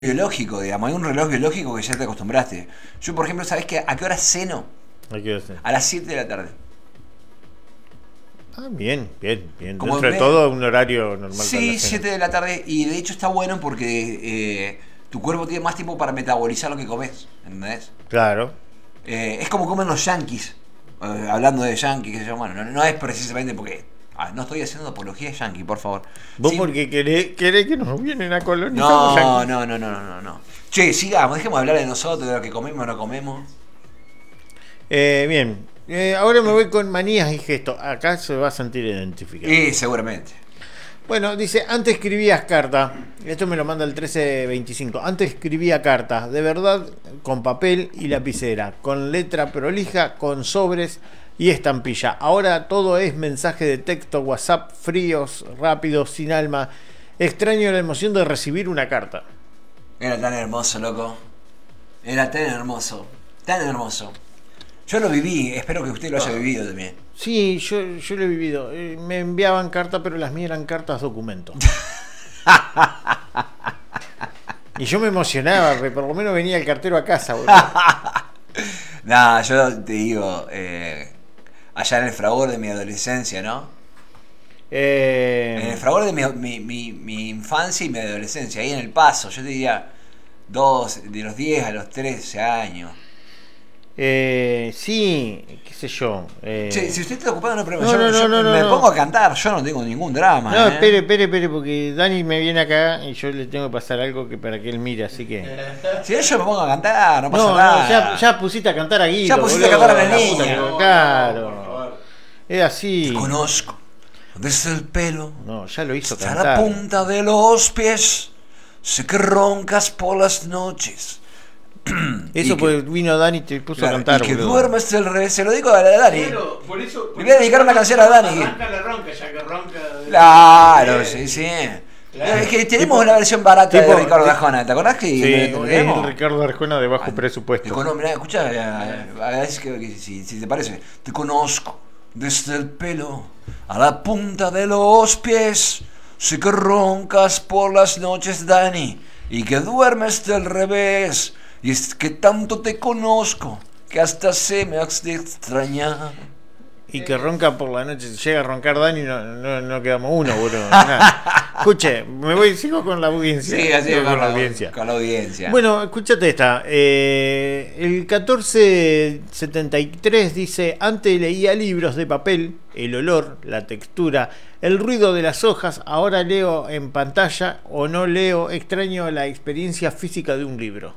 biológico, digamos, hay un reloj biológico que ya te acostumbraste. Yo, por ejemplo, ¿sabés a qué hora ceno? ¿A qué hora? A las 7 de la tarde. Ah, bien, bien, bien. Como Dentro de todo, un horario normal. Sí, 7 de la tarde. Y de hecho está bueno porque tu cuerpo tiene más tiempo para metabolizar lo que comes. ¿Entendés? Claro. Es como comen los yanquis. Hablando de yanquis, que yo, bueno, no es precisamente porque. No estoy haciendo apología de yanqui, por favor. Vos Sí, porque querés que nos vienen a colonizar. no. Che, sigamos, dejemos de hablar de nosotros, de lo que comemos o no comemos. Bien. Ahora me voy con manías y gestos. Acá se va a sentir identificado. Seguramente. Bueno, dice, antes escribías cartas. Esto me lo manda el 1325. Antes escribía cartas, de verdad, con papel y lapicera, con letra prolija, con sobres y estampilla. Ahora todo es mensaje de texto, WhatsApp, fríos, rápidos, sin alma. Extraño la emoción de recibir una carta. Era tan hermoso, loco. Era tan hermoso. Tan hermoso. Yo lo viví, espero que usted lo haya vivido también. Sí, yo lo he vivido. Me enviaban cartas, pero las mías eran cartas documento. Y yo me emocionaba, porque por lo menos venía el cartero a casa, boludo. Nah, yo te digo, allá en el fragor de mi adolescencia, ¿no? En el fragor de mi infancia y mi adolescencia, ahí en El Paso, yo te diría, de los 10 a los 13 años. Sí, qué sé yo. Che, si usted está ocupado, no hay No, problema. no, Me pongo a cantar, yo no tengo ningún drama. No, espere, porque Dani me viene acá y yo le tengo que pasar algo para que él mire, así que. Si yo me pongo a cantar, no pasa nada. Ya pusiste a cantar a Guido. Ya pusiste a cantar a la niña. Claro. Es así. Te conozco desde el pelo. No, ya lo hizo hasta cantar. la punta de los pies. Sé que roncas por las noches. Eso pues vino Dani y te puso a cantar. Y que boludo. duermes del revés. Se lo digo a Dani. Claro, por eso, Le voy a dedicar una canción a Dani. Arranca la ronca, ya que ronca. Claro, sí. Claro. Es que tenemos una versión barata de Ricardo Arjona. ¿Te acordás que Sí, es el Ricardo Arjona de bajo presupuesto. Mirá, escuchá, si te parece. Te conozco desde el pelo a la punta de los pies. Sé que roncas por las noches, Dani, y que duermes del revés. Y es que tanto te conozco que hasta se me has de extrañar. Y que ronca por la noche. Llega a roncar Dani y no quedamos uno, boludo. Nada. Escuche, sigo con la audiencia. Sí, así con la audiencia. Con la audiencia. Bueno, escúchate esta. El 1473 dice, antes leía libros de papel, el olor, la textura, el ruido de las hojas, ahora leo en pantalla o no leo, extraño la experiencia física de un libro.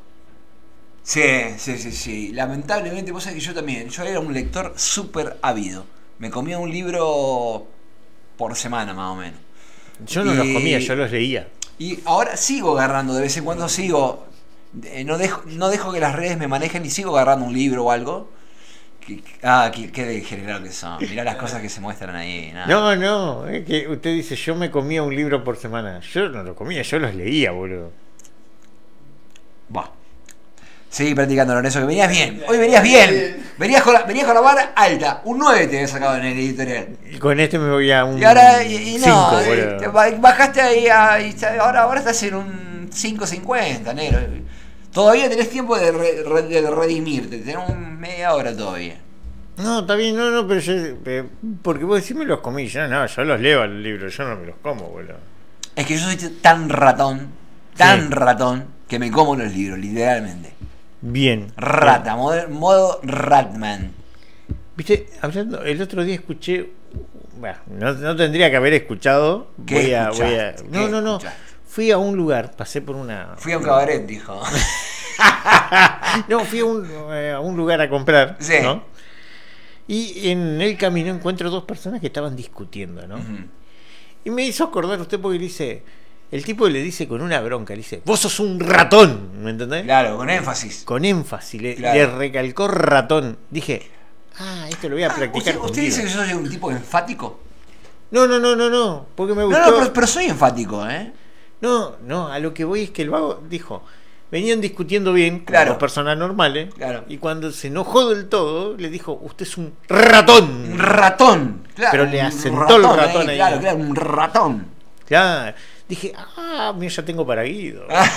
Sí. Lamentablemente, vos sabés que yo también. Yo era un lector súper ávido. Me comía un libro por semana, más o menos. Yo no los comía, yo los leía. Y ahora sigo agarrando, de vez en cuando sigo. No dejo que las redes me manejen y sigo agarrando un libro o algo. Qué degenerado que son. Mirá las cosas que se muestran ahí. Nada. No, es que usted dice, yo me comía un libro por semana. Yo no los comía, yo los leía, boludo. Bah. Seguí practicando, Lorenzo, que venías bien. Hoy venías bien. Venías con la vara alta. Un 9 te había sacado en el editorial. Y con este me voy a un Y ahora, 5, no, bajaste ahí, ahora estás en un 5.50, negro. Todavía tenés tiempo de redimirte, tenés media hora todavía. No, está bien, no, pero yo, porque vos decís me los comí, yo los leo al libro, yo no me los como, boludo. Es que yo soy tan ratón, que me como los libros, literalmente. Bien. Rata, modo Ratman. Viste, hablando, el otro día escuché, bueno, no tendría que haber escuchado. ¿Qué No. Fui a un lugar, pasé por una. Fui a un cabaret, dijo. No, fui a un lugar a comprar, sí. ¿no? Y en el camino encuentro dos personas que estaban discutiendo, ¿no? Uh-huh. Y me hizo acordar usted porque dice, el tipo le dice con una bronca, le dice, vos sos un ratón, ¿me entendés? Claro, con énfasis. Con énfasis, claro. Le recalcó ratón. Dije, esto lo voy a practicar. ¿Usted dice que yo soy un tipo enfático? No, porque me gustó. No, pero soy enfático, ¿eh? No, a lo que voy es que el vago dijo, venían discutiendo bien, como claro. Dos personas normales, claro. Y cuando se enojó del todo, le dijo, usted es un ratón. Un ratón, claro. Pero le asentó el ratón ahí. Claro, un ratón. Claro. Dije, mira, ya tengo para Guido.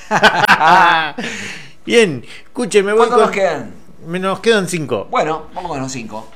Bien, escuche, me voy ¿Cuántos con... nos quedan? Nos quedan 5. Bueno, vamos con los 5.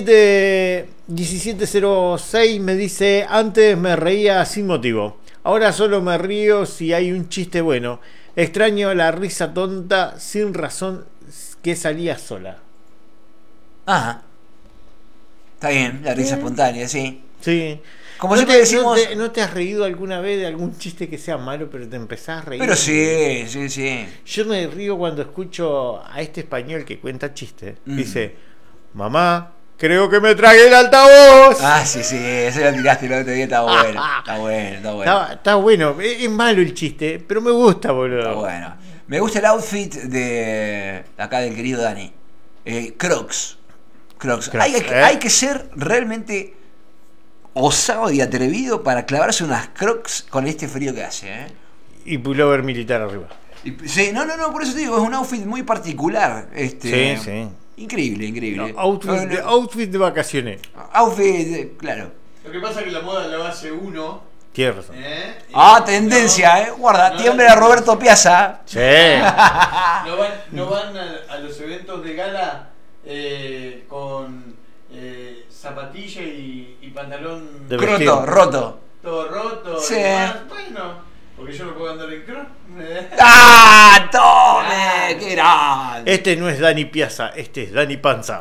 1706 me dice, antes me reía sin motivo. Ahora solo me río si hay un chiste bueno. Extraño la risa tonta sin razón que salía sola. Ajá. Está bien, la risa espontánea, sí. Sí. Como ¿No siempre te, decimos... ¿No te has reído alguna vez de algún chiste que sea malo, pero te empezás a reír? Pero sí, sí, sí. Yo me río cuando escucho a este español que cuenta chistes. Dice, mamá, creo que me tragué el altavoz. Ah, sí, sí, eso lo tiraste el otro día, está bueno. Está bueno, está bueno. Está bueno, es malo el chiste, pero me gusta, boludo. Está bueno. Me gusta el outfit de acá del querido Dani. Crocs. Crocs. Hay que ser realmente osado y atrevido para clavarse unas Crocs con este frío que hace, ¿eh? Y pullover militar arriba. Sí, no, por eso te digo, es un outfit muy particular. Sí, sí. Increíble, increíble. No, outfit de vacaciones. Outfit, claro. Lo que pasa es que la moda lo hace uno. Tienes razón. Tendencia, Guarda, no, tiembre a Roberto Piazza. Sí. No van a los eventos de gala con zapatilla y pantalón De vestir. roto. todo roto. Sí. Y demás. Bueno, porque yo no puedo andar en croc. ¡Ah! ¡Tome! ¡Qué grande! Este no es Dani Piazza, este es Dani Panza.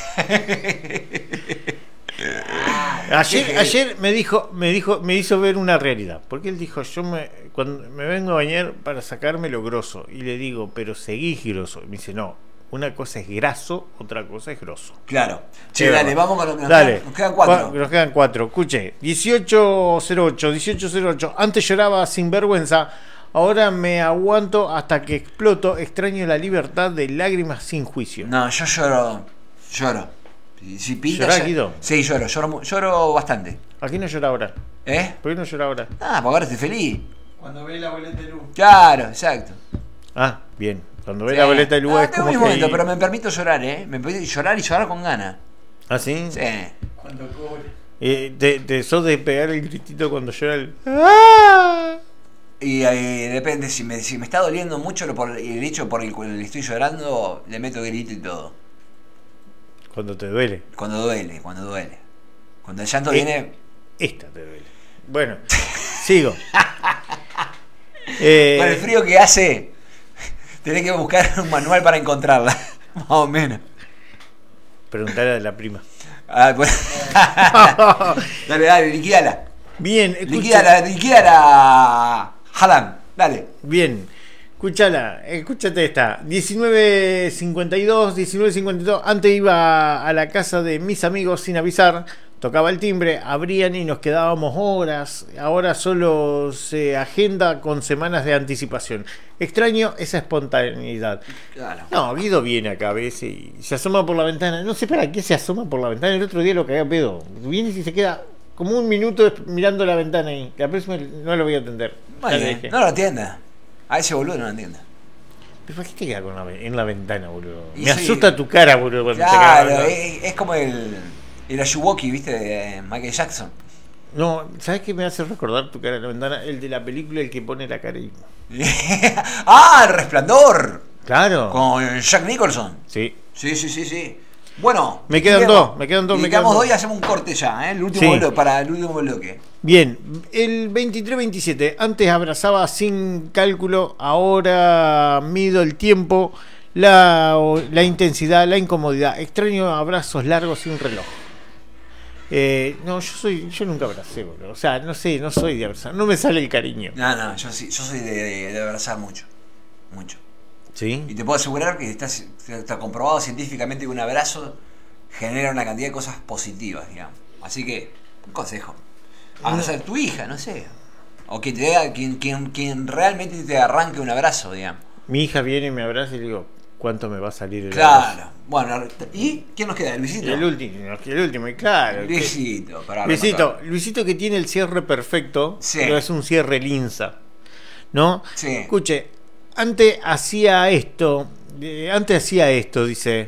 Ayer me hizo ver una realidad. Porque él dijo, cuando me vengo a bañar para sacarme lo grosso. Y le digo, pero seguís grosso. Y me dice, no, una cosa es graso, otra cosa es grosso. Claro. Che, dale, vamos con lo que nos Dale. quedan. Nos quedan 4. Nos quedan 4. Escuche, 1808. Antes lloraba sin vergüenza. Ahora me aguanto hasta que exploto. Extraño la libertad de lágrimas sin juicio. No, yo lloro. Si pinta, ¿Llorás, Guido? Sí, lloro bastante. ¿A quién no llora ahora? ¿Eh? ¿Por qué no llora ahora? Ah, porque ahora estoy feliz. Cuando ve la boleta de luz. Claro, exacto. Ah, bien. Cuando ve la boleta de luz es tengo como mis que... momentos, pero me permito llorar, ¿eh? Me permito llorar y llorar con ganas. ¿Ah, sí? Sí. Cuando cobre. ¿Te sos de pegar el gritito cuando llora el... ¡Ah! Y depende, si me está doliendo mucho el hecho por el cual le estoy llorando, le meto grito y todo. Cuando te duele. Cuando duele. Cuando el llanto viene... Esta te duele. Bueno, sigo. Con el frío que hace, tenés que buscar un manual para encontrarla. Más o menos. Preguntarle a la prima. Pues, dale, liquidala. Bien, Liquidala, Haaland, dale. Bien, escúchate esta. 19:52. Antes iba a la casa de mis amigos sin avisar. Tocaba el timbre, abrían y nos quedábamos horas. Ahora solo se agenda con semanas de anticipación. Extraño esa espontaneidad. Claro. No, Guido viene acá a veces y se asoma por la ventana. No sé para qué se asoma por la ventana. El otro día lo cagué a pedo. Viene y se queda como un minuto mirando la ventana ahí. La próxima no lo voy a atender. Muy bien. No lo entienda. A ese boludo no lo entienda. ¿Pero para qué te quedas en la ventana, boludo? Y Me sí. asusta tu cara, boludo, cuando Claro, te quedas. es como el Ayuwoki, ¿viste? De Michael Jackson. No, ¿sabes qué me hace recordar tu cara en la ventana? El de la película, el que pone la cara ahí. ¡Ah, El Resplandor! Claro. Con Jack Nicholson. Sí. Sí. Bueno, Me quedan dos. Me quedan dos. dos y hacemos un corte ya, ¿eh? El último bloque, para el último bloque. Bien, el 23-27. Antes abrazaba sin cálculo, ahora mido el tiempo, la intensidad, la incomodidad. Extraño abrazos largos sin reloj. No, yo nunca abracé, boludo. O sea, no sé, no soy de abrazar. No me sale el cariño. No, yo soy de abrazar mucho. ¿Sí? Y te puedo asegurar que está comprobado científicamente que un abrazo genera una cantidad de cosas positivas, digamos. Así que, un consejo. Abrazar a tu hija, no sé. O que te haga quien realmente te arranque un abrazo, digamos. Mi hija viene y me abraza y le digo, ¿cuánto me va a salir el abrazo? Claro. Bueno, ¿y quién nos queda? ¿Luisito? El último, y claro. Luisito, para Luisito que tiene el cierre perfecto, Sí. pero es un cierre linza. ¿No? Sí. Escuche, antes hacía esto, dice,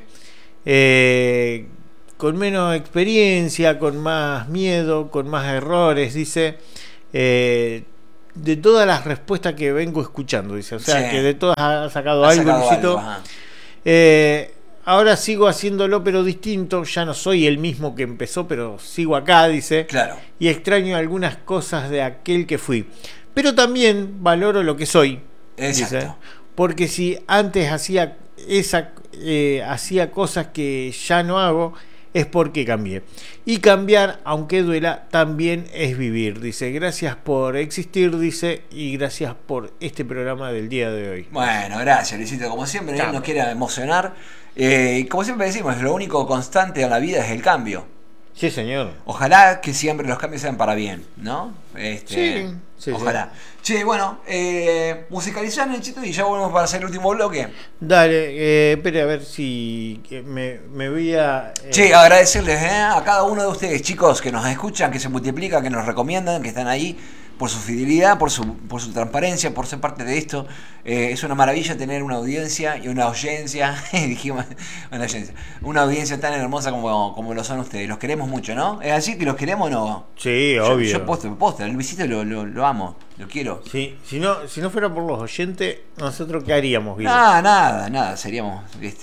con menos experiencia, con más miedo, con más errores, dice, de todas las respuestas que vengo escuchando, dice. O sea, Sí. que de todas ha sacado Ha algo, sacado Luisito. algo, ajá. Ahora sigo haciéndolo, pero distinto. Ya no soy el mismo que empezó, pero sigo acá, dice. Claro. Y extraño algunas cosas de aquel que fui. Pero también valoro lo que soy. Exacto. Dice, porque si antes hacía hacía cosas que ya no hago, es porque cambié. Y cambiar, aunque duela, también es vivir. Dice, gracias por existir, dice, y gracias por este programa del día de hoy. Bueno, gracias, Luisito. Como siempre, Chao. él nos quiere emocionar. Como siempre decimos, lo único constante en la vida es el cambio. Sí, señor. Ojalá que siempre los cambios sean para bien, ¿no? Sí, ojalá. Che, bueno, musicalizar, Nachito, y ya volvemos para hacer el último bloque. Dale, espere a ver si me voy a... Che, agradecerles a cada uno de ustedes, chicos, que nos escuchan, que se multiplican, que nos recomiendan, que están ahí, por su fidelidad, por su transparencia, por ser parte de esto. Es una maravilla tener una audiencia y una oyencia, dijimos, una audiencia tan hermosa como lo son ustedes. Los queremos mucho, ¿no? ¿Es así que los queremos o no? Sí, obvio. Yo posta, el Luisito lo amo, lo quiero. Sí, si no fuera por los oyentes, ¿nosotros qué haríamos, Guido? Nada, seríamos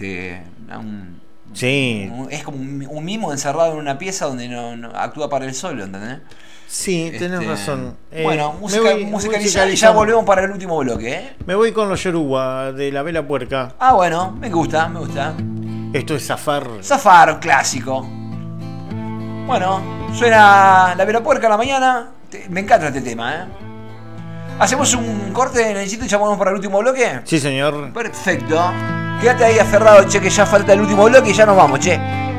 Sí. es como un mimo encerrado en una pieza donde no actúa para él solo, ¿entendés? Sí, tenés razón. Bueno, musicalizar y ya musicalizamos. volvemos para el último bloque, ¿eh? Me voy con los Yoruba de la Vela Puerca. Ah, bueno, me gusta. Esto es Zafar. Zafar, clásico. Bueno, suena la Vela Puerca a la mañana. Me encanta este tema, ¿eh? ¿Hacemos un corte, Necesito, y ya volvemos para el último bloque? Sí, señor. Perfecto. Quédate ahí aferrado, che, que ya falta el último bloque y ya nos vamos, che.